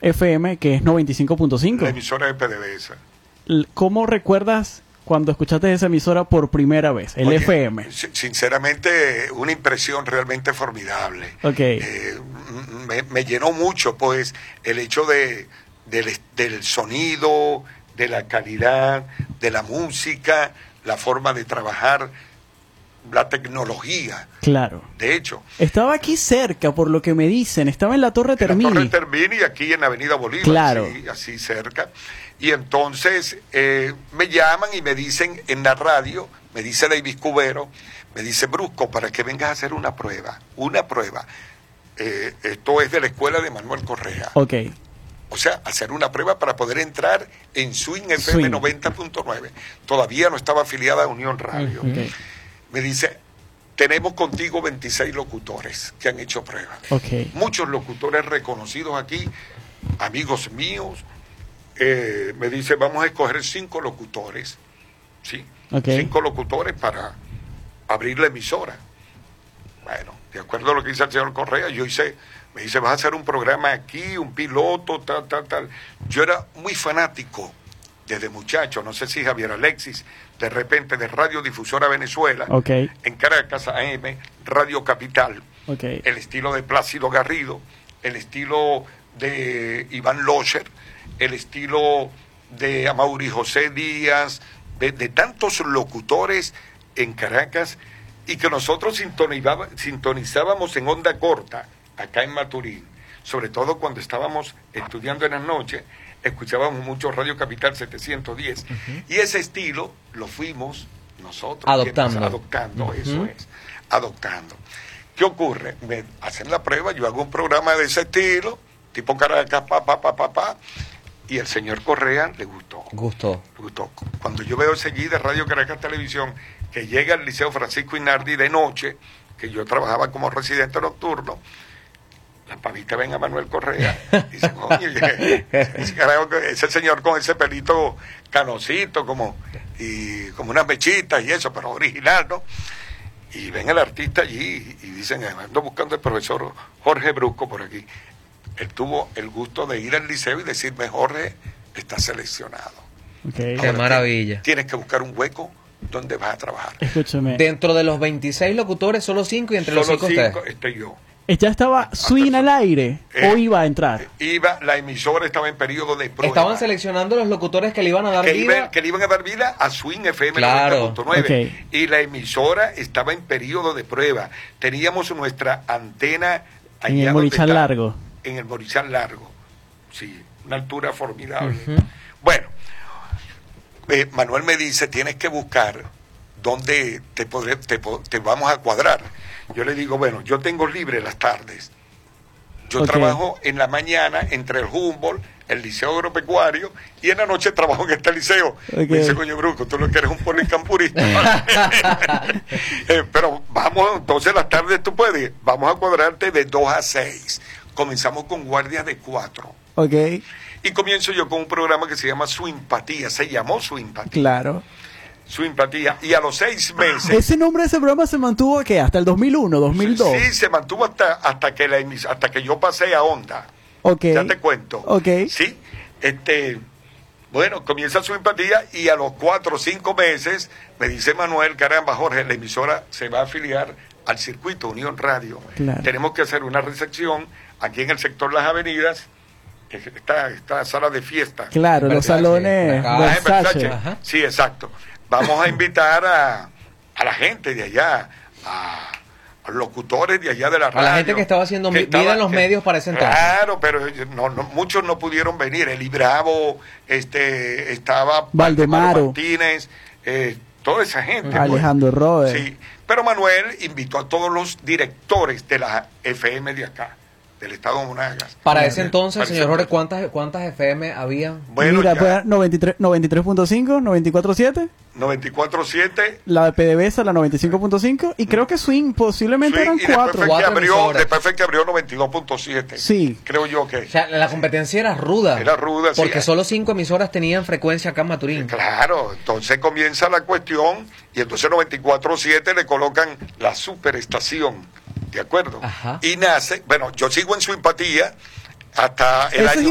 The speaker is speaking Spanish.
FM, que es La 95.5. emisora de PDVSA. ¿Cómo recuerdas cuando escuchaste esa emisora por primera vez, el Oye, FM? Sinceramente, una impresión realmente formidable. Ok. Me llenó mucho, pues, el hecho del sonido, de la calidad, de la música, la forma de trabajar, la tecnología. Claro. De hecho, Estaba aquí cerca, por lo que me dicen. Estaba en la Torre Termini. en la Torre Termini, aquí en la Avenida Bolívar, Claro. así cerca. Y entonces me llaman y me dicen en la radio, me dice David Cubero, me dice: Brusco, para que vengas a hacer una prueba. Esto es de la escuela de Manuel Correa. Ok. O sea, hacer una prueba para poder entrar en Swing FM Swing. 90.9. Todavía no estaba afiliada a Unión Radio. Ok. Me dice: tenemos contigo 26 locutores que han hecho pruebas. Ok. Muchos locutores reconocidos aquí, amigos míos. Me dice: vamos a escoger 5 locutores, ¿sí? Ok. 5 locutores para abrir la emisora. Bueno, de acuerdo a lo que dice el señor Correa, me dice: vas a hacer un programa aquí, un piloto, tal. Yo era muy fanático desde muchacho, no sé si Javier Alexis, de repente de Radiodifusora Venezuela, Ok. en Caracas AM, Radio Capital, Ok. el estilo de Plácido Garrido, el estilo de Iván Locher, el estilo de Amaury José Díaz, de tantos locutores en Caracas, y que nosotros sintonizábamos en onda corta, acá en Maturín, sobre todo cuando estábamos estudiando en las noches, escuchábamos mucho Radio Capital 710, y ese estilo lo fuimos nosotros adoptando, eso es, adoptando. ¿Qué ocurre? Me hacen la prueba, yo hago un programa de ese estilo, tipo Caracas, y el señor Correa le gustó. Cuando yo veo enseguida Radio Caracas Televisión, que llega al Liceo Francisco Inardi de noche, que yo trabajaba como residente nocturno, las pavitas ven a Manuel Correa y dicen: oye, ese señor con ese pelito canosito, como unas mechitas y eso, pero original, ¿no? Y ven al artista allí y dicen: ando buscando al profesor Jorge Brusco por aquí. Él tuvo el gusto de ir al liceo y decirme: Jorge, está seleccionado. Okay. Qué maravilla. Tienes que buscar un hueco donde vas a trabajar. Escúchame. Dentro de los 26 locutores, solo 5, y entre los 5 ustedes. estoy yo. ¿Ya estaba Swing al aire o iba a entrar? La emisora estaba en periodo de prueba. Estaban seleccionando los locutores que le iban a dar vida. Que le iban a dar vida a Swing FM Claro. 90.9. Okay. Y la emisora estaba en periodo de prueba. Teníamos nuestra antena allá En el Morichal Largo. En el Morichal Largo. Sí, una altura formidable. Bueno, Manuel me dice: tienes que buscar dónde te vamos a cuadrar. Yo le digo: bueno, yo tengo libre las tardes. Yo trabajo en la mañana entre el Humboldt, el Liceo Agropecuario, y en la noche trabajo en este liceo. Me dice: coño, Brusco, tú lo que eres un policampurista. Pero vamos, entonces las tardes tú puedes. Vamos a cuadrarte de 2 a 6. Comenzamos con guardias de 4. Ok. Y comienzo yo con un programa que se llama Swimpatía. Se llamó Swimpatía. Claro. Swimpatía. Y a los 6 meses... ¿Ese nombre de ese programa se mantuvo ¿qué? ¿Hasta el 2001, 2002? Sí, se mantuvo hasta que yo pasé a Onda. Ok. Ya te cuento. Ok. Sí. Bueno, comienza Swimpatía y a los 4 o 5 meses me dice Manuel: caramba, Jorge, la emisora se va a afiliar al circuito Unión Radio. Claro. Tenemos que hacer una recepción aquí en el sector Las Avenidas, esta sala de fiesta. Claro, los salones Versace. Sí, exacto. Vamos a invitar a la gente de allá, a locutores de allá de la radio. A la gente que estaba haciendo vida en los medios para ese entonces. Claro, pero muchos no pudieron venir. Eli Bravo, estaba Valdemaro Martínez, toda esa gente. Alejandro Roder. Sí, pero Manuel invitó a todos los directores de la FM de acá, del estado de Monagas. Para ese entonces, señor Jorge, ¿cuántas FM había? Bueno, mira, pues 93.5, 94.7. 94.7. La de PDVSA, la 95.5. Y creo que Swing posiblemente eran 4. Después fue que abrió 92.7. Sí. Creo yo que... O sea, la competencia era ruda. Era ruda, sí. Porque solo 5 emisoras tenían frecuencia acá en Maturín. Claro, entonces comienza la cuestión y entonces 94.7 le colocan la superestación. ¿De acuerdo? Ajá. Y nace... Bueno, yo sigo en Swimpatía hasta el año